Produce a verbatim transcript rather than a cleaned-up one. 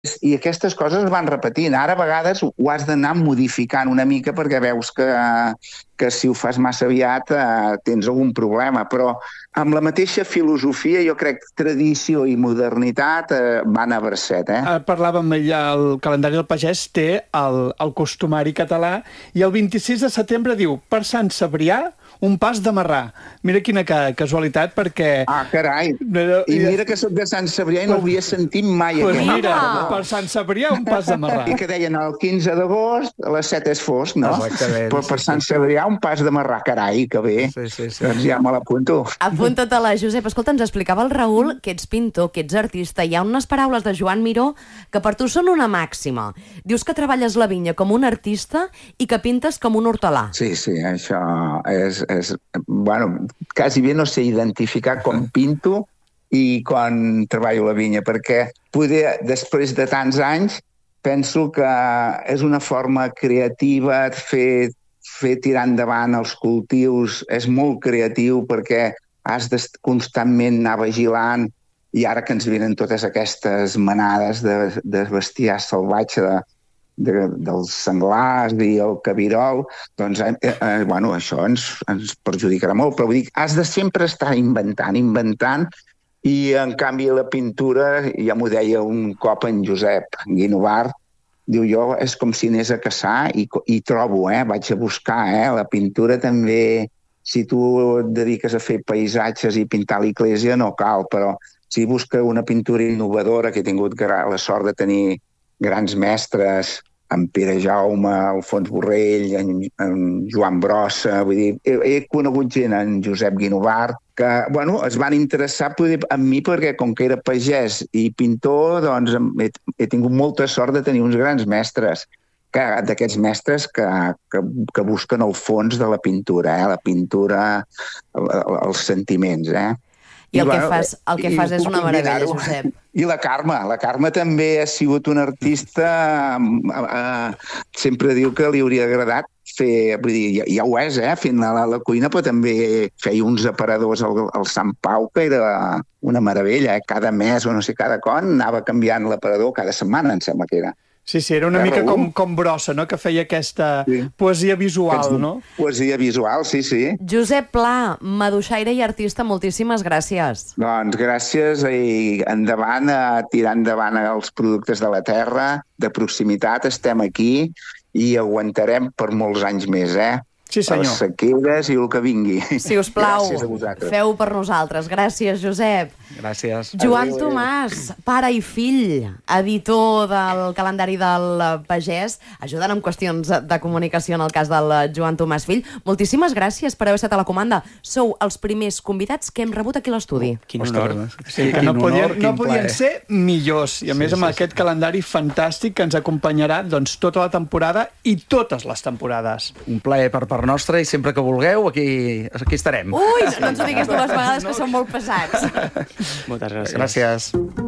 I aquestes coses es van repetint. Ara, a vegades, ho has d'anar modificant una mica perquè veus que, que si ho fas massa aviat eh, tens algun problema. Però amb la mateixa filosofia, jo crec que tradició i modernitat eh, van a bracet. Eh? Uh, parlàvem, ja, el calendari del pagès té el, el costumari català i el vint-i-sis de setembre diu, per Sant Cebrià, un pas de marrà. Mira quina ca casualitat, perquè... Ah, carai! I mira que soc de Sant Cebrià i no ho havia sentit mai. Pues mira, per Sant Cebrià, un pas de marrà. I que deien el quinze d'agost, a les set és fosc, no? Exactament. Però per Sant Cebrià, un pas de marrà. Carai, que bé. Sí, sí, sí. Doncs ja me l'apunto. Apunta-te-la, Josep. Escolta, ens explicava el Raül que ets pintor, que ets artista. Hi ha unes paraules de Joan Miró que per tu són una màxima. Dius que treballes la vinya com un artista i que pintes com un hortelà. Sí, sí, això és... és bueno, quasi bé no sé identificar com pinto i quan treballo la vinya, perquè poder, després de tants anys, penso que és una forma creativa de fer, fer tirar endavant els cultius, és molt creatiu perquè has de constantment anar vigilant i ara que ens venen totes aquestes manades de, de bestiar salvatge de De, dels senglars i el cabirol, doncs eh, eh, bueno, això ens, ens perjudicarà molt, però vull dir, has de sempre estar inventant, inventant, i en canvi la pintura, ja m'ho deia un cop en Josep Guinovart, diu jo, és com si anés a caçar i, i trobo, eh, vaig a buscar, eh, la pintura també, si tu et dediques a fer paisatges i pintar l'església no cal, però si busca una pintura innovadora, que he tingut la sort de tenir grans mestres, en Pere Jaume, Alfons Borrell, en, en Joan Brossa, vull dir, he, he conegut gent, en Josep Guinovart, que, bueno, es van interessar poder, en mi perquè com que era pagès i pintor, doncs he, he tingut molta sort de tenir uns grans mestres, d'aquests mestres que, que, que busquen el fons de la pintura, eh? La pintura, el, els sentiments, eh? I el, I, que, fas, el que fas és una meravella, Josep. I la Carme. La Carme també ha sigut una artista... Eh, sempre diu que li hauria agradat fer... Vull dir, ja, ja ho és, eh? Fent a la, la cuina, però també feia uns aparadors al, al Sant Pau, que era una meravella, eh? Cada mes o no sé, cada con, anava canviant l'aparador cada setmana, em sembla que era. Sí, sí, era una Però mica com, com Brossa, no?, que feia aquesta sí. poesia visual, Aquest, no? Poesia visual, sí, sí. Josep Pla, maduixaire i artista, moltíssimes gràcies. Doncs gràcies i endavant, a tirar endavant els productes de la terra, de proximitat, estem aquí i aguantarem per molts anys més, eh? Sí, senyor. Les sequeres i el que vingui. Si us plau, gràcies feu per nosaltres. Gràcies, Josep. Gràcies. Joan Adéu, Tomàs, pare i fill, editor del calendari del pagès, ajudant amb qüestions de comunicació en el cas del Joan Tomàs fill. Moltíssimes gràcies per haver estat a la comanda. Sou els primers convidats que hem rebut aquí a l'estudi. Oh, quin honor. Sí, que no podien, no podien ser millors. I a més amb aquest calendari fantàstic que ens acompanyarà doncs, tota la temporada i totes les temporades. Un plaer per part nostra i sempre que vulgueu aquí, aquí estarem. Ui, no ens ho diguis dues vegades que són molt pesats. Moltes gràcies. Gràcies.